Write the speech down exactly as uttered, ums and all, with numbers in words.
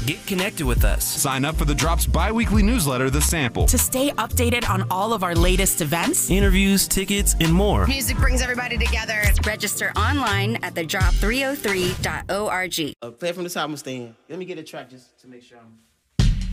Get connected with us. Sign up for the Drop's bi-weekly newsletter, The Sample, to stay updated on all of our latest events, interviews, tickets, and more. Music brings everybody together. Register online at the drop three oh three dot org. Uh, play it from the top, Mustaine. Let me get a track just to make sure I'm...